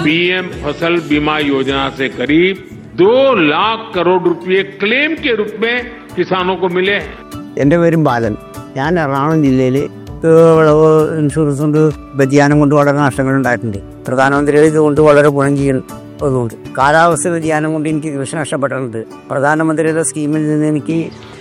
PM फसल बीमा योजना से करीब 2 लाख करोड़ रुपए क्लेम के रूप में किसानों को मिले हैं. എന്റെ പേരും ബാലൻ. ഞാൻ എറണാകുളം ജില്ലയിൽ വിളവ് ഇൻഷുറൻസ് കൊണ്ട് വ്യതിയാനം കൊണ്ട് വളരെ നഷ്ടങ്ങൾ ഉണ്ടായിട്ടുണ്ട്. പ്രധാനമന്ത്രിയുടെ ഇതുകൊണ്ട് വളരെ ഗുണം ചെയ്യുന്നുണ്ട്. കാലാവസ്ഥ വ്യതിയാനം കൊണ്ട് എനിക്ക് കൃഷി നഷ്ടപ്പെട്ടിട്ടുണ്ട്. പ്രധാനമന്ത്രിയുടെ സ്കീമിൽ നിന്ന് എനിക്ക്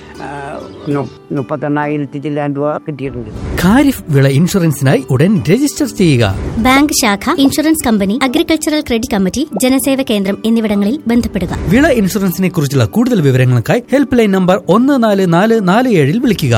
38,000 ചില്ലാൻ രൂപ കിട്ടിയിട്ടുണ്ട്. ഖാരിഫ് വിള ഇൻഷുറൻസിനായി ഉടൻ രജിസ്റ്റർ ചെയ്യുക. ബാങ്ക് ശാഖ, insurance company, agricultural credit committee, ജനസേവ കേന്ദ്രം എന്നിവിടങ്ങളിൽ ബന്ധപ്പെടുക. വിള ഇൻഷുറൻസിനെ കുറിച്ചുള്ള കൂടുതൽ വിവരങ്ങൾക്കായി ഹെൽപ്പ് ലൈൻ നമ്പർ 14447 വിളിക്കുക.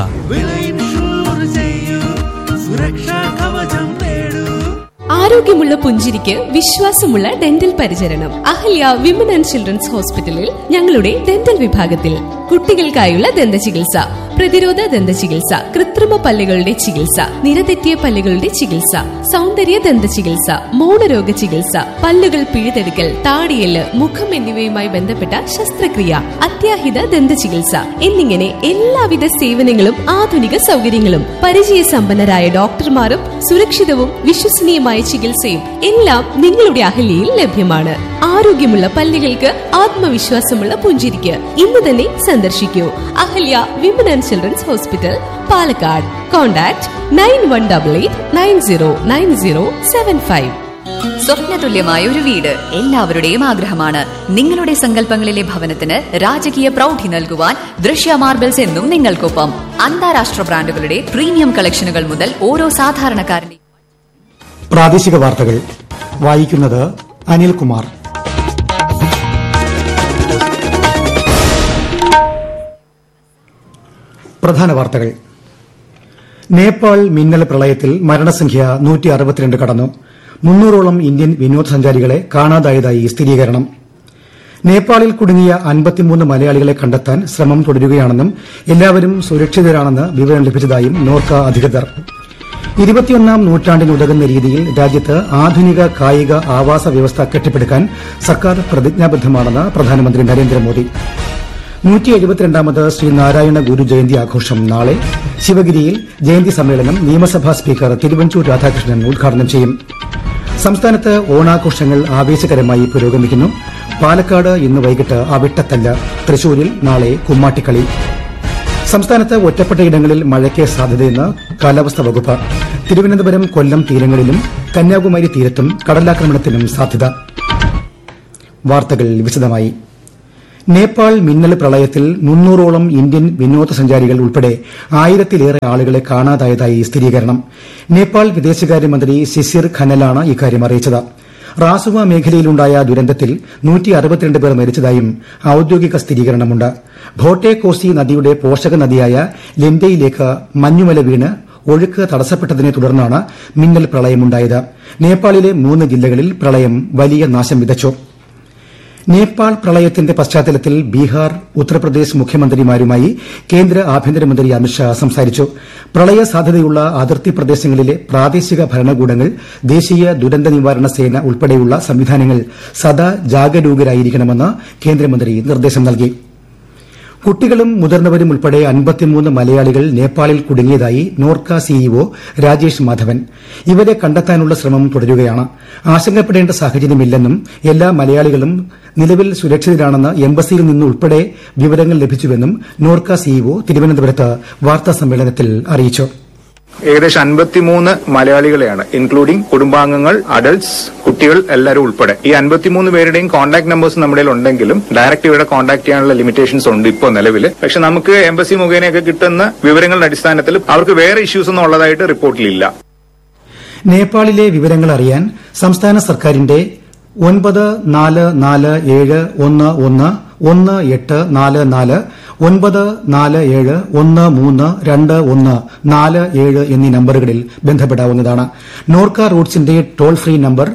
ആരോഗ്യമുള്ള പുഞ്ചിരിക്ക് വിശ്വാസമുള്ള ഡെന്റൽ പരിചരണം. അഹല്യ വിമൻ ആൻഡ് ചിൽഡ്രൻസ് ഹോസ്പിറ്റലിൽ ഞങ്ങളുടെ ഡെന്റൽ വിഭാഗത്തിൽ കുട്ടികൾക്കായുള്ള ദന്തചികിത്സ, പ്രതിരോധ ദന്തചികിത്സ, കൃത്രിമ പല്ലുകളുടെ ചികിത്സ, നിരതെറ്റിയ പല്ലുകളുടെ ചികിത്സ, സൗന്ദര്യ ദന്തചികിത്സ, മൗനരോഗ ചികിത്സ, പല്ലുകൾ പിഴുതെടുക്കൽ, താടിയെല്ല്, മുഖം എന്നിവയുമായി ബന്ധപ്പെട്ട ശസ്ത്രക്രിയ, അത്യാഹിത ദന്തചികിത്സ എന്നിങ്ങനെ എല്ലാവിധ സേവനങ്ങളും ആധുനിക സൗകര്യങ്ങളും പരിചയസമ്പന്നരായ ഡോക്ടർമാരും സുരക്ഷിതവും വിശ്വസനീയമായ ചികിത്സയും എല്ലാം നിങ്ങളുടെ അഹല്യയിൽ ലഭ്യമാണ്. ആരോഗ്യമുള്ള പല്ലുകൾക്ക് ആത്മവിശ്വാസമുള്ള പുഞ്ചിരിക്ക് ഇന്ന് തന്നെ സന്ദർശിക്കൂ. Ahalya women and children's hospital, Palakkad. Contact 9188909075. സ്വപ്നതുല്യമായ ഒരു വീട് എല്ലാവരുടെയും ആഗ്രഹമാണ്. നിങ്ങളുടെ സങ്കല്പങ്ങളിലെ ഭവനത്തിന് രാജകീയ പ്രൗഢി നൽകുവാൻ ദൃശ്യ മാർബിൾസ് എന്നും നിങ്ങൾക്കൊപ്പം. അന്താരാഷ്ട്ര ബ്രാൻഡുകളുടെ പ്രീമിയം കളക്ഷനുകൾ മുതൽ ഓരോ സാധാരണക്കാരന്റെയും. പ്രാദേശിക വാർത്തകൾ വായിക്കുന്നത് അനിൽകുമാർ. പ്രധാന വാർത്തകൾ. നേപ്പാൾ മിന്നൽ പ്രളയത്തിൽ മരണസംഖ്യ 162 കടന്നു. 300ഓളം ഇന്ത്യൻ വിനോദസഞ്ചാരികളെ കാണാതായതായി സ്ഥിരീകരണം. നേപ്പാളിൽ കുടുങ്ങിയ 53 മലയാളികളെ കണ്ടെത്താൻ ശ്രമം തുടരുകയാണെന്നും എല്ലാവരും സുരക്ഷിതരാണെന്ന് വിവരം ലഭിച്ചതായും നോർക്ക അധികൃതർ. 21ാം നൂറ്റാണ്ടിനുതകുന്ന രീതിയിൽ രാജ്യത്ത് ആധുനിക കായിക ആവാസ വ്യവസ്ഥ കെട്ടിപ്പടുക്കാൻ സർക്കാർ പ്രതിജ്ഞാബദ്ധമാണെന്ന് പ്രധാനമന്ത്രി നരേന്ദ്രമോദി. 172ാമത് ശ്രീനാരായണ ഗുരു ജയന്തി ആഘോഷം നാളെ. ശിവഗിരിയിൽ ജയന്തി സമ്മേളനം നിയമസഭാ സ്പീക്കർ തിരുവഞ്ചൂർ രാധാകൃഷ്ണൻ ഉദ്ഘാടനം ചെയ്യും. സംസ്ഥാനത്ത് ഓണാഘോഷങ്ങൾ ആവേശകരമായി പുരോഗമിക്കുന്നു. പാലക്കാട് ഇന്ന് വൈകിട്ട് അവിട്ടത്തല്ല. തൃശൂരിൽ നാളെ കുമ്മാട്ടിക്കളി. സംസ്ഥാനത്ത് ഒറ്റപ്പെട്ടയിടങ്ങളിൽ മഴയ്ക്ക് സാധ്യതയെന്ന് കാലാവസ്ഥാ വകുപ്പ്. തിരുവനന്തപുരം, കൊല്ലം തീരങ്ങളിലും കന്യാകുമാരി തീരത്തും കടലാക്രമണത്തിനും സാധ്യത. വാർത്തകൾ വിശദമായി. നേപ്പാൾ മിന്നൽ പ്രളയത്തിൽ 300ഓളം ഇന്ത്യൻ വിനോദസഞ്ചാരികൾ ഉൾപ്പെടെ 1000-ലേറെ ആളുകളെ കാണാതായതായി സ്ഥിരീകരണം. നേപ്പാൾ വിദേശകാര്യമന്ത്രി ശിശിർ ഖനലാണ് ഇക്കാര്യം അറിയിച്ചത്. റാസുവ മേഖലയിലുണ്ടായ ദുരന്തത്തിൽ 162 പേർ മരിച്ചതായും ഔദ്യോഗിക സ്ഥിരീകരണമുണ്ട്. ഭോട്ടെ കോസി നദിയുടെ പോഷക നദിയായ ലെന്തയിലേക്ക് മഞ്ഞുമല വീണ് ഒഴുക്ക് തടസ്സപ്പെട്ടതിനെ തുടർന്നാണ് മിന്നൽ പ്രളയമുണ്ടായത്. നേപ്പാളിലെ 3 ജില്ലകളിൽ പ്രളയം വലിയ നാശം വിതച്ചു. നേപ്പാൾ പ്രളയത്തിന്റെ പശ്ചാത്തലത്തിൽ ബീഹാർ, ഉത്തർപ്രദേശ് മുഖ്യമന്ത്രിമാരുമായി കേന്ദ്ര ആഭ്യന്തരമന്ത്രി അമിത്ഷാ സംസാരിച്ചു. പ്രളയ സാധ്യതയുള്ള അതിർത്തി പ്രദേശങ്ങളിലെ പ്രാദേശിക ഭരണകൂടങ്ങൾ, ദേശീയ ദുരന്ത നിവാരണ സേന ഉൾപ്പെടെയുള്ള സംവിധാനങ്ങൾ സദാ ജാഗരൂകരായിരിക്കണമെന്ന് കേന്ദ്രമന്ത്രി നിർദ്ദേശം നൽകി. കുട്ടികളും മുതിർന്നവരും ഉൾപ്പെടെ 53 മലയാളികൾ നേപ്പാളിൽ കുടുങ്ങിയതായി നോർക്ക സിഇഒ രാജേഷ് മാധവൻ. ഇവരെ കണ്ടെത്താനുള്ള ശ്രമം തുടരുകയാണ്. ആശങ്കപ്പെടേണ്ട സാഹചര്യമില്ലെന്നും എല്ലാ മലയാളികളും നിലവിൽ സുരക്ഷിതരാണെന്ന് എംബസിയിൽ നിന്നുൾപ്പെടെ വിവരങ്ങൾ ലഭിച്ചുവെന്നും നോർക്ക സിഇഒ തിരുവനന്തപുരത്ത് വാർത്താസമ്മേളനത്തിൽ അറിയിച്ചു. ഏകദേശം 53 മലയാളികളെയാണ്, ഇൻക്ലൂഡിംഗ് കുടുംബാംഗങ്ങൾ, അഡൽട്സ്, കുട്ടികൾ എല്ലാവരും ഉൾപ്പെടെ. ഈ 53 പേരുടെയും കോൺടാക്ട് നമ്പേഴ്സ് നമ്മുടെ ഉണ്ടെങ്കിലും ഡയറക്റ്റ് ഇവിടെ കോൺടാക്ട് ചെയ്യാനുള്ള ലിമിറ്റേഷൻസ് ഉണ്ട് ഇപ്പോൾ നിലവിൽ. പക്ഷെ നമുക്ക് എംബസി മുഖേനയൊക്കെ കിട്ടുന്ന വിവരങ്ങളുടെ അടിസ്ഥാനത്തിൽ അവർക്ക് വേറെ ഇഷ്യൂസ് ഒന്നും ഉള്ളതായിട്ട് റിപ്പോർട്ടിലില്ല. നേപ്പാളിലെ വിവരങ്ങൾ അറിയാൻ സംസ്ഥാന സർക്കാരിന്റെ 9471111844 947132147 എന്നീ നമ്പറുകളിൽ ബന്ധപ്പെടാവുന്നതാണ്. നോർക്ക റൂട്ട്സിന്റെ ടോൾ ഫ്രീ നമ്പർ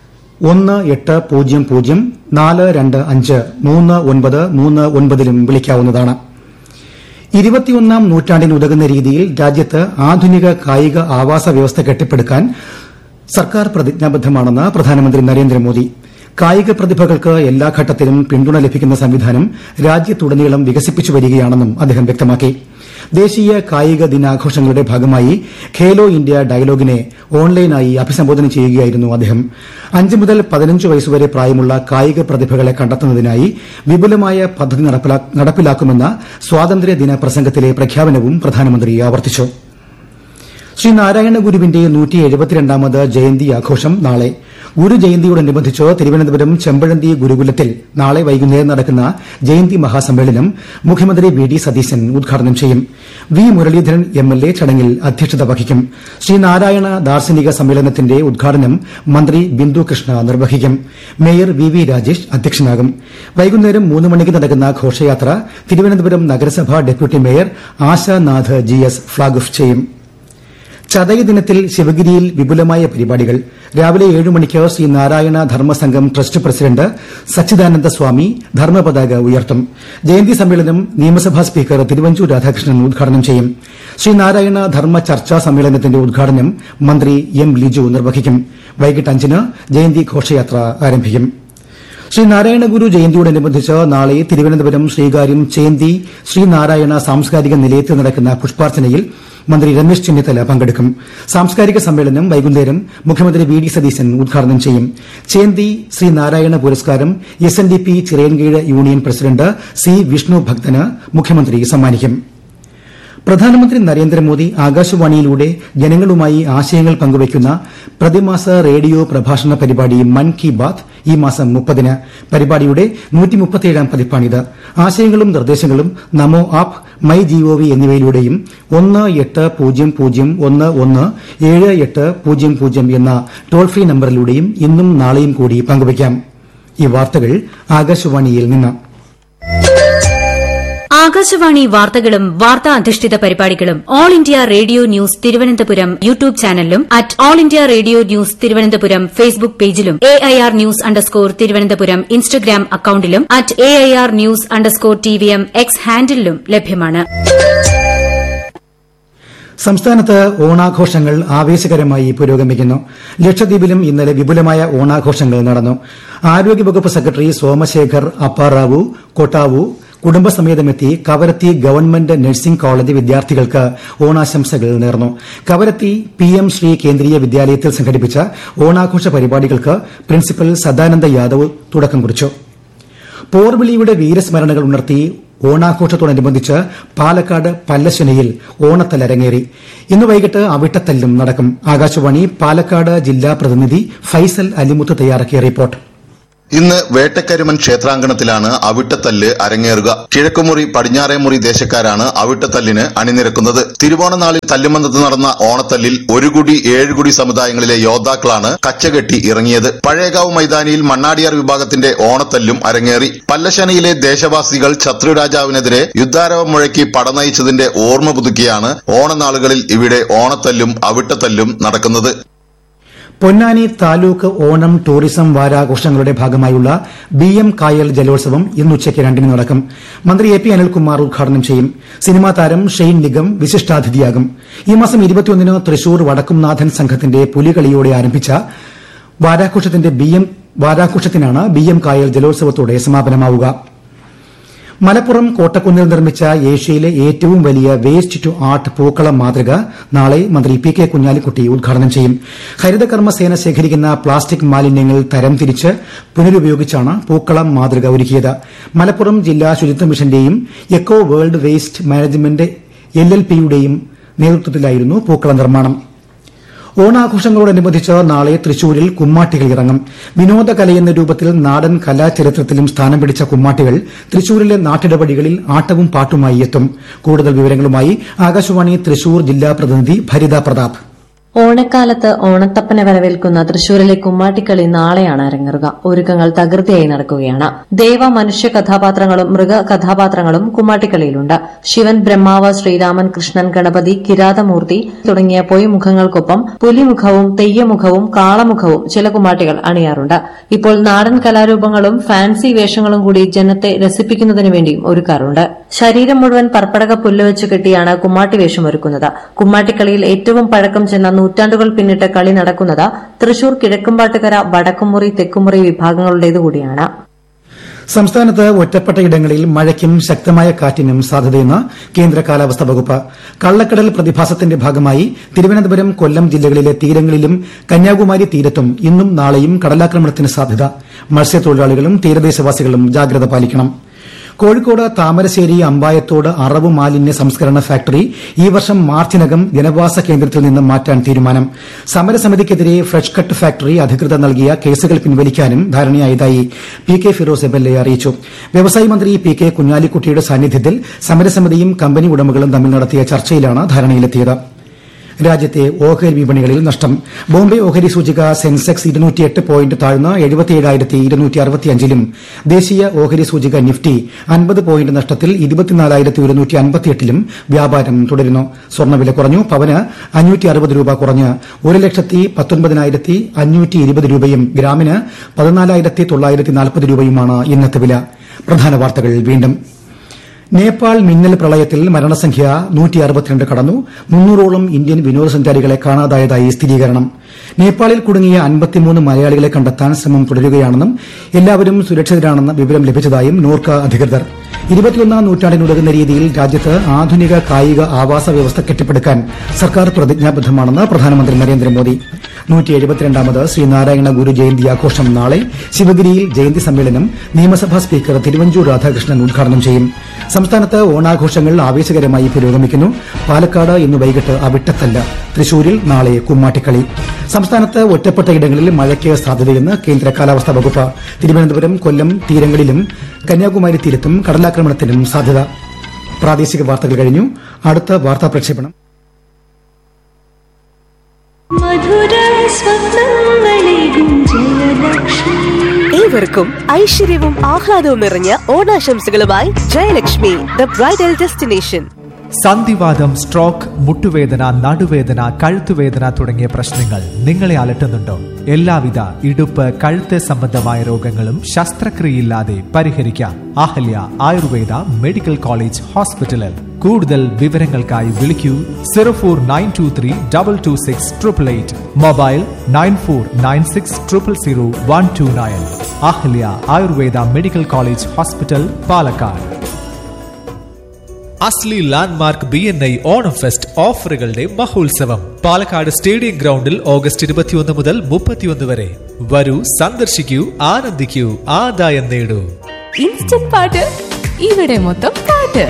1804253939ലും വിളിക്കാവുന്നതാണ്. 21ാം നൂറ്റാണ്ടിനുതകുന്ന രീതിയിൽ രാജ്യത്ത് ആധുനിക കായിക ആവാസ വ്യവസ്ഥ കെട്ടിപ്പടുക്കാൻ സർക്കാർ പ്രതിജ്ഞാബദ്ധമാണെന്ന് പ്രധാനമന്ത്രി നരേന്ദ്രമോദി. കായിക പ്രതിഭകൾക്ക് എല്ലാ ഘട്ടത്തിലും പിന്തുണ ലഭിക്കുന്ന സംവിധാനം രാജ്യത്തുടനീളം വികസിപ്പിച്ചു വരികയാണെന്നും അദ്ദേഹം വ്യക്തമാക്കി. ദേശീയ കായിക ദിനാഘോഷങ്ങളുടെ ഭാഗമായി ഖേലോ ഇന്ത്യ ഡയലോഗിനെ ഓൺലൈനായി അഭിസംബോധന ചെയ്യുകയായിരുന്നു അദ്ദേഹം. 5 മുതൽ 15 വയസ്സുവരെ പ്രായമുള്ള കായിക പ്രതിഭകളെ കണ്ടെത്തുന്നതിനായി വിപുലമായ പദ്ധതി നടപ്പിലാക്കുമെന്ന സ്വാതന്ത്ര്യദിന പ്രസംഗത്തിലെ പ്രഖ്യാപനവും പ്രധാനമന്ത്രി ആവർത്തിച്ചു. ശ്രീ നാരായണ ഗുരുവിന്റെ 172ാമത് ജയന്തി ആഘോഷം നാളെ. ഗുരുജയന്തിയോടനുബന്ധിച്ച് തിരുവനന്തപുരം ചെമ്പഴന്തി ഗുരുകുലത്തിൽ നാളെ വൈകുന്നേരം നടക്കുന്ന ജയന്തി മഹാസമ്മേളനം മുഖ്യമന്ത്രി വി ഡി സതീശൻ ഉദ്ഘാടനം ചെയ്യും. വി മുരളീധരൻ എംഎൽഎ ചടങ്ങിൽ അധ്യക്ഷത വഹിക്കും. ശ്രീനാരായണ ദാർശനിക സമ്മേളനത്തിന്റെ ഉദ്ഘാടനം മന്ത്രി ബിന്ദു കൃഷ്ണ നിർവഹിക്കും. Mayor V V Rajesh അധ്യക്ഷനാകും. വൈകുന്നേരം 3 മണിക്ക് നടക്കുന്ന ഘോഷയാത്ര തിരുവനന്തപുരം നഗരസഭ deputy mayor Ashanath GS flag off ചെയ്യും. ചതയ ദിനത്തിൽ ശിവഗിരിയിൽ വിപുലമായ പരിപാടികൾ. രാവിലെ 7 മണിക്ക് ശ്രീ നാരായണ ധർമ്മസംഘം ട്രസ്റ്റ് പ്രസിഡന്റ് സച്ചിദാനന്ദ സ്വാമി ധർമ്മപതാക ഉയർത്തും. ജയന്തി സമ്മേളനം നിയമസഭാ സ്പീക്കർ തിരുവഞ്ചൂർ രാധാകൃഷ്ണൻ ഉദ്ഘാടനം ചെയ്യും. ശ്രീനാരായണ ധർമ്മ ചർച്ചാ സമ്മേളനത്തിന്റെ ഉദ്ഘാടനം മന്ത്രി എം ലിജു നിർവഹിക്കും. വൈകിട്ട് 5-ന് ജയന്തി ഘോഷയാത്ര ആരംഭിക്കും. ശ്രീനാരായണ ഗുരു ജയന്തിയോടനുബന്ധിച്ച് നാളെ തിരുവനന്തപുരം ശ്രീകാര്യം ചേന്തി ശ്രീനാരായണ സാംസ്കാരിക നിലയത്തിൽ നടക്കുന്ന പുഷ്പാർച്ചനയിൽ മന്ത്രി രമേശ് ചെന്നിത്തല പങ്കെടുക്കും. സാംസ്കാരിക സമ്മേളനം വൈകുന്നേരം മുഖ്യമന്ത്രി വി ഡി സതീശൻ ഉദ്ഘാടനം ചെയ്യും. ചേന്തി ശ്രീനാരായണ പുരസ്കാരം SNDP Chirayinkeezhu union president C Vishnu ഭക്തന് മുഖ്യമന്ത്രി സമ്മാനിക്കും. പ്രധാനമന്ത്രി നരേന്ദ്രമോദി ആകാശവാണിയിലൂടെ ജനങ്ങളുമായി ആശയങ്ങൾ പങ്കുവയ്ക്കുന്ന പ്രതിമാസ റേഡിയോ പ്രഭാഷണ പരിപാടി മൻ കി ബാത് ഈ മാസം 30-ന്. പരിപാടിയുടെ 137ാം പതിപ്പാണിത്. ആശയങ്ങളും നിർദ്ദേശങ്ങളും നമോ ആപ്പ്, മൈ GOV എന്നിവയിലൂടെയും 1801117800 എന്ന ടോൾ ഫ്രീ നമ്പറിലൂടെയും ഇന്നും നാളെയും കൂടി പങ്കുവയ്ക്കാം. ഈ വാർത്തകൾ ആകാശവാണിയിൽ നിന്ന്. ആകാശവാണി വാർത്തകളും വാർത്താ അധിഷ്ഠിത പരിപാടികളും all India radio news Thiruvananthapuram YouTube ചാനലിലും @all India radio news Thiruvananthapuram Facebook പേജിലും AIR ന്യൂസ് _ ഇൻസ്റ്റഗ്രാം അക്കൌണ്ടിലും @AIR ന്യൂസ് _ X ഹാൻഡിലും ലഭ്യമാണ്. സംസ്ഥാനത്ത് ഓണാഘോഷങ്ങൾ ആവേശകരമായി പുരോഗമിക്കുന്നു. ലക്ഷദ്വീപിലും ഇന്നലെ വിപുലമായ ഓണാഘോഷങ്ങൾ നടന്നു. ആരോഗ്യവകുപ്പ് secretary Somashekar Apparao Kottavu കുടുംബസമേതമെത്തി Kavaratti government nursing college വിദ്യാർത്ഥികൾക്ക് ഓണാശംസകൾ നേർന്നു. കവരത്തി PM ശ്രീ കേന്ദ്രീയ വിദ്യാലയത്തിൽ സംഘടിപ്പിച്ച ഓണാഘോഷ പരിപാടികൾക്ക് പ്രിൻസിപ്പൽ സദാനന്ദ യാദവ് തുടക്കം കുറിച്ചു. പോർവിളിയുടെ വീരസ്മരണകൾ ഉണർത്തി ഓണാഘോഷത്തോടനുബന്ധിച്ച് പാലക്കാട് പല്ലശ്ശനയിൽ ഓണത്തല്ല് അരങ്ങേറി. ഇന്ന് വൈകിട്ട് അവിട്ടത്തല്ലും നടക്കും. ആകാശവാണി പാലക്കാട് ജില്ലാ പ്രതിനിധി ഫൈസൽ അലിമുത്ത് തയ്യാറാക്കിയ റിപ്പോർട്ട്. ഇന്ന് വേട്ടക്കരുമൻ ക്ഷേത്രാങ്കണത്തിലാണ് അവിട്ടത്തല്ല് അരങ്ങേറുക. കിഴക്കുമുറി പടിഞ്ഞാറേമുറി ദേശക്കാരാണ് അവിട്ടത്തല്ലിന് അണിനിരക്കുന്നത്. തിരുവോണനാളിൽ തല്ലുമന്തത്ത് നടന്ന ഓണത്തല്ലിൽ 1 കുടി 7 കുടി സമുദായങ്ങളിലെ യോദ്ധാക്കളാണ് കച്ചകെട്ടി ഇറങ്ങിയത്. പഴയകാവ് മൈതാനിയിൽ മണ്ണാടിയാർ വിഭാഗത്തിന്റെ ഓണത്തല്ലും അരങ്ങേറി. പല്ലശ്ശനയിലെ ദേശവാസികൾ ശത്രുരാജാവിനെതിരെ യുദ്ധാരവം മുഴക്കി പടനയിച്ചതിന്റെ ഓർമ്മ പുതുക്കിയാണ് ഓണനാളുകളിൽ ഇവിടെ ഓണത്തല്ലും അവിട്ടത്തല്ലും നടക്കുന്നത്. പൊന്നാനി താലൂക്ക് ഓണം ടൂറിസം വാരാഘോഷങ്ങളുടെ ഭാഗമായുള്ള BM കായൽ ജലോത്സവം ഇന്ന് ഉച്ചയ്ക്ക് 2-ന് നടക്കും. മന്ത്രി AP അനിൽകുമാർ ഉദ്ഘാടനം ചെയ്യും. സിനിമാ താരം ഷെയ്ൻ നിഗം വിശിഷ്ടാതിഥിയാകും. ഈ മാസം 21-ന് തൃശൂർ വടക്കുംനാഥൻ സംഘത്തിന്റെ പുലികളിയോടെ ആരംഭിച്ച വാരാഘോഷത്തിനാണ് BM കായൽ ജലോത്സവത്തോടെ സമാപനമാവുക. മലപ്പുറം കോട്ടക്കുന്നിൽ നിർമ്മിച്ച ഏഷ്യയിലെ ഏറ്റവും വലിയ വേസ്റ്റ് ടു ആർട്ട് പൂക്കളം മാതൃക നാളെ മന്ത്രി PK കുഞ്ഞാലിക്കുട്ടി ഉദ്ഘാടനം ചെയ്യും. ഹരിതകർമ്മസേന ശേഖരിക്കുന്ന പ്ലാസ്റ്റിക് മാലിന്യങ്ങൾ തരംതിരിച്ച് പുനരുപയോഗിച്ചാണ് പൂക്കളം മാതൃക ഒരുക്കിയത്. മലപ്പുറം ജില്ലാ ശുചിത്വ മിഷന്റെയും എക്കോ വേൾഡ് വേസ്റ്റ് മാനേജ്മെന്റ് LLPയുടെയും നേതൃത്വത്തിലായിരുന്നു പൂക്കള നിർമ്മാണം. ഓണാഘോഷങ്ങളോടനുബന്ധിച്ച് നാളെ തൃശൂരിൽ കുമ്മാട്ടികൾ ഇറങ്ങും. വിനോദകലയെന്ന രൂപത്തിൽ നാടൻ കലാചരിത്രത്തിലും സ്ഥാനം പിടിച്ച കുമ്മാട്ടികൾ തൃശൂരിലെ നാട്ടിടവഴികളിൽ ആട്ടവും പാട്ടുമായി എത്തും. കൂടുതൽ വിവരങ്ങളുമായി ആകാശവാണി തൃശൂർ ജില്ലാ പ്രതിനിധി ഭരിത പ്രതാപ്. ഓണക്കാലത്ത് ഓണത്തപ്പനെ വരവേൽക്കുന്ന തൃശൂരിലെ കുമ്മാട്ടിക്കളി നാളെയാണ് അരങ്ങേറുക. ഒരുക്കങ്ങൾ തകൃതിയായി നടക്കുകയാണ്. ദേവ മനുഷ്യ കഥാപാത്രങ്ങളും മൃഗ കഥാപാത്രങ്ങളും കുമ്മാട്ടിക്കളിയിലുണ്ട്. ശിവൻ, ബ്രഹ്മാവ്, ശ്രീരാമൻ, കൃഷ്ണൻ, ഗണപതി, കിരാതമൂർത്തി തുടങ്ങിയ പൊയ്മുഖങ്ങൾക്കൊപ്പം പുലിമുഖവും തെയ്യമുഖവും കാളമുഖവും ചില കുമ്മാട്ടികൾ അണിയാറുണ്ട്. ഇപ്പോൾ നാടൻ കലാരൂപങ്ങളും ഫാൻസി വേഷങ്ങളും കൂടി ജനത്തെ രസിപ്പിക്കുന്നതിനു വേണ്ടിയും ഒരുക്കാറുണ്ട്. ശരീരം മുഴുവൻ പർപ്പടക പുല്ല് വെച്ച് കെട്ടിയാണ് കുമ്മാട്ടി വേഷം ഒരുക്കുന്നത്. കുമ്മാട്ടിക്കളിയിൽ ഏറ്റവും പഴക്കം ചെന്ന നൂറ്റാണ്ടുകൾ പിന്നിട്ട് കളി നടക്കുന്നത് തൃശൂർ കിഴക്കുംപാട്ടുകര വടക്കുംമുറി തെക്കുമുറി വിഭാഗങ്ങളുടേതുകൂടിയാണ്. സംസ്ഥാനത്ത് ഒറ്റപ്പെട്ട ഇടങ്ങളിൽ മഴയ്ക്കും ശക്തമായ കാറ്റിനും സാധ്യതയെന്ന് കേന്ദ്ര കാലാവസ്ഥാ വകുപ്പ്. കള്ളക്കടൽ പ്രതിഭാസത്തിന്റെ ഭാഗമായി തിരുവനന്തപുരം, കൊല്ലം ജില്ലകളിലെ തീരങ്ങളിലും കന്യാകുമാരി തീരത്തും ഇന്നും നാളെയും കടലാക്രമണത്തിന് സാധ്യത. മത്സ്യത്തൊഴിലാളികളും തീരദേശവാസികളും ജാഗ്രത പാലിക്കണം. കോഴിക്കോട് താമരശ്ശേരി അമ്പായത്തോട് അറവ് മാലിന്യ സംസ്കരണ ഫാക്ടറി ഈ വർഷം മാർച്ചിനകം ജനവാസ കേന്ദ്രത്തിൽ നിന്ന് മാറ്റാൻ തീരുമാനം. സമരസമിതിക്കെതിരെ ഫ്രഷ് കട്ട് ഫാക്ടറി അധികൃതർ നൽകിയ കേസുകൾ പിൻവലിക്കാനും ധാരണയായതായി പി കെ ഫിറോസ് എംഎൽഎ അറിയിച്ചു. വ്യവസായ മന്ത്രി പി കെ കുഞ്ഞാലിക്കുട്ടിയുടെ സാന്നിധ്യത്തിൽ സമരസമിതിയും കമ്പനി ഉടമകളും തമ്മിൽ നടത്തിയ ചർച്ചയിലാണ് ധാരണയിലെത്തിയത്. രാജ്യത്തെ ഓഹരി വിപണികളിൽ നഷ്ടം. ബോംബെ ഓഹരി സൂചിക സെൻസെക്സ് 208 പോയിന്റ് താഴ്ന്ന് 77,265-ലും ദേശീയ ഓഹരി സൂചിക നിഫ്റ്റി 50 പോയിന്റ് നഷ്ടത്തിൽ 24,158-ലും വ്യാപാരം തുടരുന്നു. സ്വർണ്ണവില കുറഞ്ഞു. പവന് 560 രൂപ കുറഞ്ഞ് 1,19,520 രൂപയും ഗ്രാമിന് 14,940 രൂപയുമാണ് ഇന്നത്തെ വില. പ്രധാന വാർത്തകൾ വീണ്ടും. നേപ്പാൾ മിന്നൽ പ്രളയത്തിൽ മരണസംഖ്യ 162 കടന്നു. 300ഓളം ഇന്ത്യൻ വിനോദസഞ്ചാരികളെ കാണാതായതായി സ്ഥിരീകരണം. നേപ്പാളിൽ കുടുങ്ങിയ 53 മലയാളികളെ കണ്ടെത്താൻ ശ്രമം തുടരുകയാണെന്നും എല്ലാവരും സുരക്ഷിതരാണെന്ന വിവരം ലഭിച്ചതായും നോർക്ക അധികൃതർ. 21ാം നൂറ്റാണ്ടിനുതകുന്ന രീതിയിൽ രാജ്യത്ത് ആധുനിക കായിക ആവാസ വ്യവസ്ഥ കെട്ടിപ്പടുക്കാൻ സർക്കാർ പ്രതിജ്ഞാബദ്ധമാണെന്ന് പ്രധാനമന്ത്രി നരേന്ദ്രമോദി. 172ാമത് ശ്രീനാരായണ ഗുരു ജയന്തി ആഘോഷം നാളെ. ശിവഗിരിയിൽ ജയന്തി സമ്മേളനം നിയമസഭാ സ്പീക്കർ തിരുവഞ്ചൂർ രാധാകൃഷ്ണൻ ഉദ്ഘാടനം ചെയ്യും. സംസ്ഥാനത്ത് ഓണാഘോഷങ്ങൾ ആവേശകരമായി പുരോഗമിക്കുന്നു. പാലക്കാട് ഇന്ന് വൈകിട്ട് അവിട്ടത്തല്ല. തൃശൂരിൽ നാളെ കുമ്മാട്ടിക്കളി. സംസ്ഥാനത്ത് ഒറ്റപ്പെട്ട ഇടങ്ങളിൽ മഴയ്ക്ക് സാധ്യതയെന്ന് കേന്ദ്ര കാലാവസ്ഥാ വകുപ്പ്. തിരുവനന്തപുരം, കൊല്ലം തീരങ്ങളിലും കന്യാകുമാരി തീരത്തും കടലാക്രമണത്തിനും സാധ്യത. പ്രാദേശിക വാർത്തകൾ കഴിഞ്ഞു. അടുത്ത വാർത്താ പ്രക്ഷേപണം ഏവർക്കും ഐശ്വര്യവും ആഹ്ലാദവും നിറഞ്ഞ ഓണാശംസകളുമായി Jayalakshmi the bridal destination. സന്ധിവാതം, stroke, മുട്ടുവേദന, നടുവേദന, കഴുത്തുവേദന തുടങ്ങിയ പ്രശ്നങ്ങൾ നിങ്ങളെ അലട്ടുന്നുണ്ടോ? എല്ലാവിധ ഇടുപ്പ്, കഴുത്ത് സംബന്ധമായ രോഗങ്ങളും ശസ്ത്രക്രിയയില്ലാതെ പരിഹരിക്കാം. അഹല്യ ആയുർവേദ മെഡിക്കൽ കോളേജ് ഹോസ്പിറ്റലിൽ. കൂടുതൽ വിവരങ്ങൾക്കായി വിളിക്കൂ 0492322688. Mobile 9496000129. Ahalya Ayurveda medical college hospital, Palakkad. അസ്ലി ലാൻഡ്മാർക്ക് BNI ഓണം ഫെസ്റ്റ് ഓഫറുകളുടെ മഹോത്സവം പാലക്കാട് സ്റ്റേഡിയം ഗ്രൗണ്ടിൽ ഓഗസ്റ്റ് 21 മുതൽ 31 വരെ. വരൂ, സന്ദർശിക്കൂ, ആനന്ദിക്കൂ, ആദായം നേടൂ. ഇൻസ്റ്റന്റ് പാട്ട്, ഇവിടെ മൊത്തം പാട്ട്.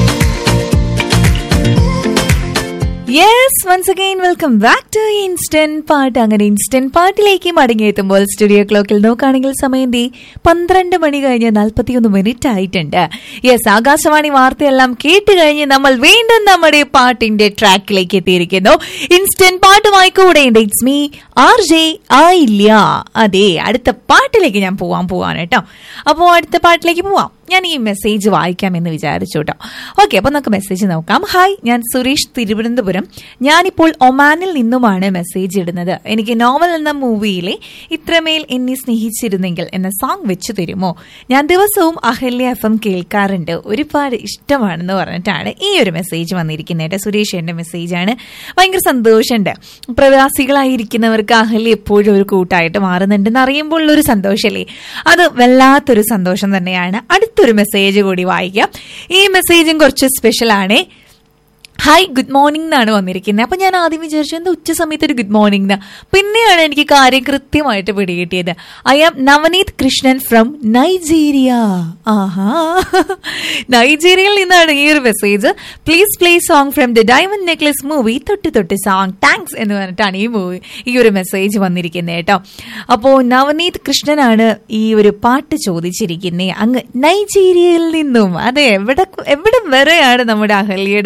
Yes, once again welcome back to instant പാട്ട്. അങ്ങനെ ഇൻസ്റ്റന്റ് പാട്ടിലേക്ക് മടങ്ങിയെത്തുമ്പോൾ സ്റ്റുഡിയോ ക്ലോക്കിൽ നോക്കുകയാണെങ്കിൽ സമയം 12 മണി കഴിഞ്ഞ് 41 മിനിറ്റ് ആയിട്ടുണ്ട്. യെസ്, ആകാശവാണി വാർത്തയെല്ലാം കേട്ട് കഴിഞ്ഞ് നമ്മൾ വീണ്ടും നമ്മുടെ പാട്ടിന്റെ ട്രാക്കിലേക്ക് എത്തിയിരിക്കുന്നു. ഇൻസ്റ്റന്റ് പാട്ടുമായി കൂടെ ഇറ്റ്സ് മീ RJ ആയില്ല. അതെ, അടുത്ത പാട്ടിലേക്ക് ഞാൻ പോവാണ് കേട്ടോ. അപ്പോൾ അടുത്ത പാട്ടിലേക്ക് പോവാം. ഞാൻ ഈ മെസ്സേജ് വായിക്കാമെന്ന് വിചാരിച്ചു കേട്ടോ. ഓക്കെ, അപ്പോൾ നമുക്ക് മെസ്സേജ് നോക്കാം. ഹായ്, ഞാൻ സുരേഷ്, തിരുവനന്തപുരം. ഞാനിപ്പോൾ ഒമാനിൽ നിന്നുമാണ് മെസ്സേജ് ഇടുന്നത്. എനിക്ക് നോവൽ എന്ന മൂവിയിലെ ഇത്രമേൽ എന്നെ സ്നേഹിച്ചിരുന്നെങ്കിൽ എന്ന സോങ് വെച്ച് തരുമോ? ഞാൻ ദിവസവും അഹല്യ FM കേൾക്കാറുണ്ട്, ഒരുപാട് ഇഷ്ടമാണെന്ന് പറഞ്ഞിട്ടാണ് ഈ ഒരു മെസ്സേജ് വന്നിരിക്കുന്നത്. സുരേഷ് എൻ്റെ മെസ്സേജാണ്. ഭയങ്കര സന്തോഷമുണ്ട്. പ്രവാസികളായിരിക്കുന്നവർക്ക് അഹല്യ എപ്പോഴും ഒരു കൂട്ടായിട്ട് മാറുന്നുണ്ടെന്ന് അറിയുമ്പോൾ ഉള്ളൊരു സന്തോഷമല്ലേ, അത് വല്ലാത്തൊരു സന്തോഷം തന്നെയാണ്. അടുത്തൊരു മെസ്സേജ് കൂടി വായിക്കാം. ഈ മെസ്സേജും കുറച്ച് സ്പെഷ്യലാണ്. ഹായ്, ഗുഡ് മോർണിംഗ് എന്നാണ് വന്നിരിക്കുന്നത്. അപ്പം ഞാൻ ആദ്യം വിചാരിച്ചു എന്താ ഉച്ച സമയത്ത് ഒരു ഗുഡ് മോർണിംഗ് എന്ന്. പിന്നെയാണ് എനിക്ക് കാര്യം കൃത്യമായിട്ട് പിടികിട്ടിയത്. I am Navneet Krishnan from Nigeria. ആഹാ, നൈജീരിയയിൽ നിന്നാണ് ഈ ഒരു message. Please play song from the diamond necklace movie, തൊട്ട് തൊട്ട് സോങ്, താങ്ക്സ് എന്ന് പറഞ്ഞിട്ടാണ് ഈ ഒരു മെസ്സേജ് വന്നിരിക്കുന്നത് കേട്ടോ. അപ്പോൾ നവനീത് കൃഷ്ണനാണ് ഈ ഒരു പാട്ട് ചോദിച്ചിരിക്കുന്നത്, അങ്ങ് നൈജീരിയയിൽ നിന്നും. അതെ, എവിടെ വരെയാണ് നമ്മുടെ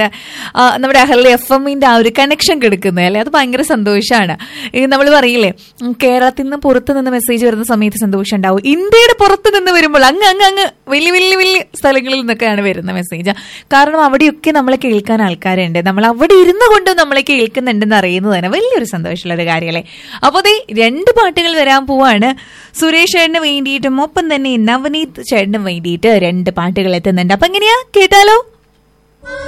അഹല്യ FM-ന്റെ ആ ഒരു കണക്ഷൻ കിടക്കുന്നത് അല്ലേ, അത് ഭയങ്കര സന്തോഷമാണ്. നമ്മൾ പറയില്ലേ, കേരളത്തിൽ നിന്ന് പുറത്ത് നിന്ന് മെസ്സേജ് വരുന്ന സമയത്ത് സന്തോഷം ഉണ്ടാവും. ഇന്ത്യയുടെ പുറത്ത് നിന്ന് വരുമ്പോൾ അങ്ങ് വലിയ സ്ഥലങ്ങളിൽ നിന്നൊക്കെയാണ് വരുന്ന മെസ്സേജ്. കാരണം അവിടെയൊക്കെ നമ്മളെ കേൾക്കാൻ ആൾക്കാരുണ്ട്, നമ്മൾ അവിടെ ഇരുന്നു കൊണ്ട് നമ്മളെ കേൾക്കുന്നുണ്ടെന്ന് അറിയുന്നത് തന്നെ വലിയൊരു സന്തോഷമുള്ള ഒരു കാര്യമല്ലേ. അപ്പോൾ അതേ 2 പാട്ടുകൾ വരാൻ പോവാണ്. സുരേഷ് ചേട്ടന് വേണ്ടിയിട്ടും ഒപ്പം തന്നെ നവനീത് ചേട്ടനും വേണ്ടിയിട്ട് 2 പാട്ടുകൾ എത്തുന്നുണ്ട്. അപ്പൊ എങ്ങനെയാ, കേട്ടാലോ?